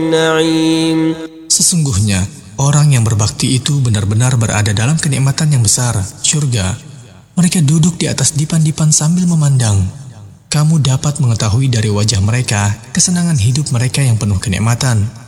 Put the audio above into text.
النعيم. Sesungguhnya, orang yang berbakti itu benar-benar berada dalam kenikmatan yang besar, surga. Mereka duduk di atas dipan-dipan sambil memandang. Kamu dapat mengetahui dari wajah mereka kesenangan hidup mereka yang penuh kenikmatan.